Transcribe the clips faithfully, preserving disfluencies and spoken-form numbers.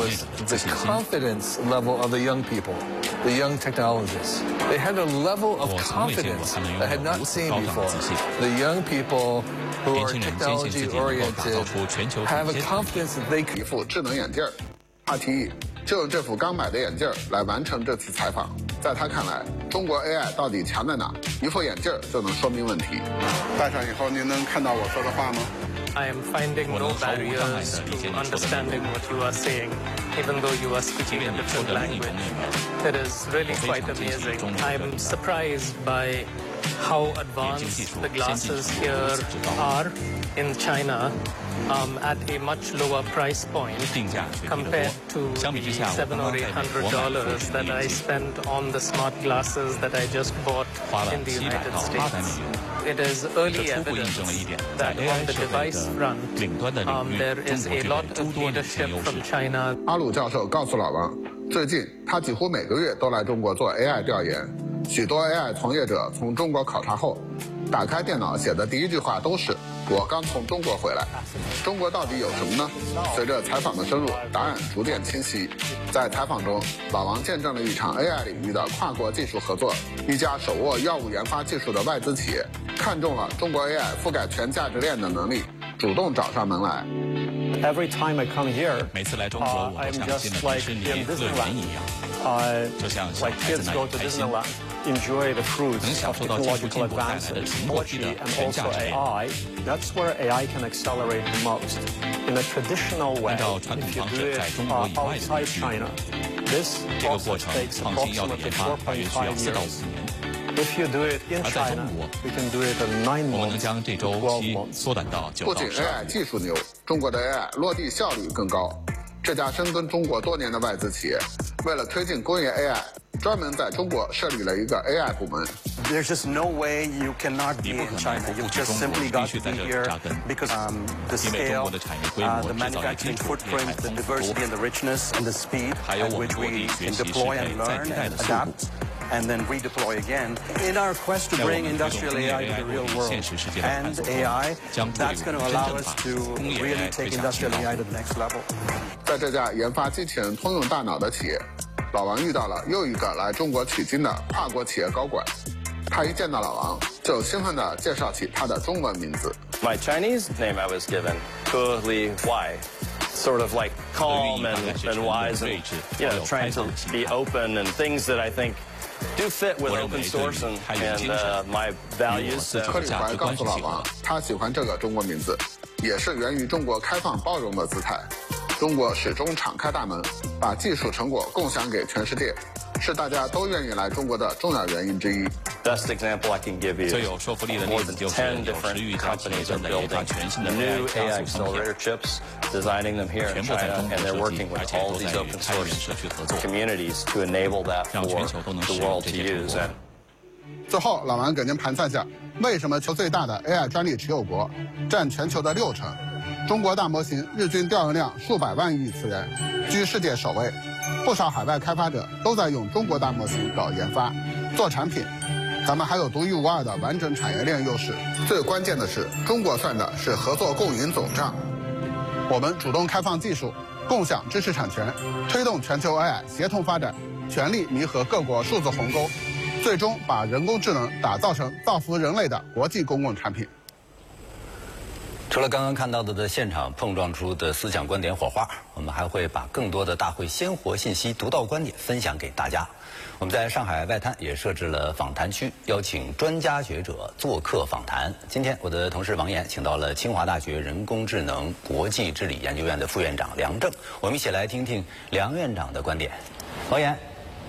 was the confidence level of the young people, the young technologists. They had a level of confidence I had not seen before. The young people who are technology oriented have a confidence that they 一副智能眼镜儿。他提议就用这副刚买的眼镜儿来完成这次采访。在他看来，中国 A I 到底强在哪？一副眼镜儿就能说明问题。戴上以后，您能看到我说的话吗？ I am finding no barriers to understanding what you are saying, even though you are speaking a different language. It is really quite amazing. I'm surprised by how advanced the glasses here are in China um, at a much lower price point compared to the seven or eight hundred dollars that I spent on the smart glasses that I just bought in the United States. It is early evidence that on the device front, um, there is a lot of leadership from China. 阿鲁教授告诉老王，最近他几乎每个月都来中国做 A I 调研。许多 A I 从业者从中国考察后，打开电脑写的第一句话都是“我刚从中国回来”。中国到底有什么呢？随着采访的深入，答案逐渐清晰。在采访中，老王见证了一场 A I 领域的跨国技术合作。一家手握药物研发技术的外资企业看中了中国 A I 覆盖全价值链的能力，主动找上门来。 Every time I come here, 每次来中国，我都像进了迪士尼乐园一样，就像小孩子那样开心。 enjoy the fruits of technological advances, technology and also A I. That's where A I can accelerate the most. In a traditional way, if you do it uh, outside China, this process takes approximately four point five years. If you do it in China, we can do it in nine months to twelve months. 不仅 A I 技术牛，中国的 A I 落地效率更高。这家深耕中国多年的外资企业，为了推进工业 A I。 专门在中国设立了一个 A I 部门。 There's just no way you cannot be in China. You just simply got to be here because um, the scale, uh, the manufacturing footprint, the diversity and the richness and the speed at which we can deploy and learn and adapt. And then redeploy again. In our quest to bring industrial A I to the real world and A I, that's going to allow us to really take industrial A I to the next level. 在这家研发机器人通用大脑的企业。 老王遇到了又一个来中国取经的跨国企业高管，他一见到老王就兴奋地介绍起他的中文名字。 My Chinese name I was given, Ke Li Wai, sort of like calm and, and wise, and you know, trying to be open and things that I think do fit with open source and, and uh, my values. 柯里怀告诉老王，他喜欢这个中国名字，也是源于中国开放包容的姿态。 中国始终敞开大门，把技术成果共享给全世界，是大家都愿意来中国的重要原因之一。 Best example I can give you. 最有说服力的例子就是有十余家企业正在研发全新的 new A I 加速芯片， accelerator chips, designing them here in China, and they're working with all these open source communities to enable that for the world to use. 最后，老王给您盘算下，为什么球最大的 A I 专利持有国占全球的六成？ 中国大模型日均调用量数百万亿次元，居世界首位。不少海外开发者都在用中国大模型搞研发、做产品。咱们还有独一无二的完整产业链优势。最关键的是，中国算的是合作共赢总账。我们主动开放技术，共享知识产权，推动全球 A I 协同发展，全力弥合各国数字鸿沟，最终把人工智能打造成造福人类的国际公共产品。 除了刚刚看到的的现场碰撞出的思想观点火花，我们还会把更多的大会鲜活信息、独到观点分享给大家。我们在上海外滩也设置了访谈区，邀请专家学者做客访谈。今天我的同事王岩请到了清华大学人工智能国际治理研究院的副院长梁正，我们一起来听听梁院长的观点。王岩。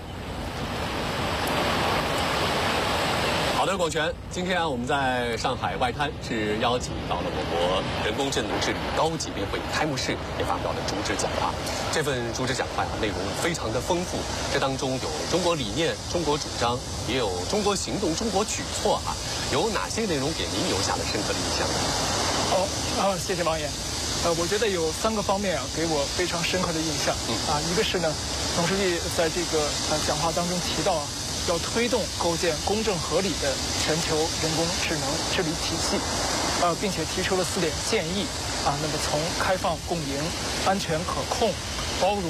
好的，广泉，今天啊，我们在上海外滩是邀请到了我国人工智能治理高级别会议开幕式，也发表了主旨讲话。这份主旨讲话呀、啊，内容非常的丰富，这当中有中国理念、中国主张，也有中国行动、中国举措啊。有哪些内容给您留下了深刻的印象呢？ 好，啊，谢谢王岩。呃，我觉得有三个方面啊，给我非常深刻的印象。嗯啊，一个是呢，总书记在这个呃讲话当中提到啊。 要推动构建公正合理的全球人工智能治理体系，呃，并且提出了四点建议啊。那么从开放共赢、安全可控、包容。